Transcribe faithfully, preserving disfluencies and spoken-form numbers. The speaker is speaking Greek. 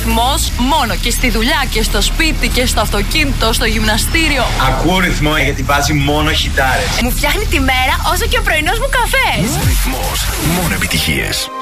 ρυθμός μόνο και στη δουλειά και στο σπίτι και στο αυτοκίνητο, στο γυμναστήριο. Ακούω ρυθμό γιατί βάζει μόνο χιτάρες. Μου φτιάχνει τη μέρα όσο και ο πρωινός μου καφές. Ρυθμός, μόνο επιτυχίες.